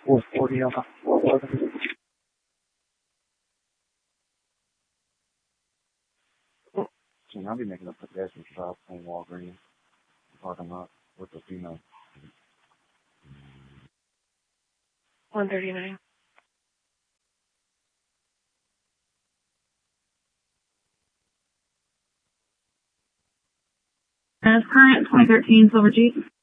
440 on 411. I'll be making a pedestrian stop on Walgreens parking lot with the female. 139. As current 2013 Silver Jeep.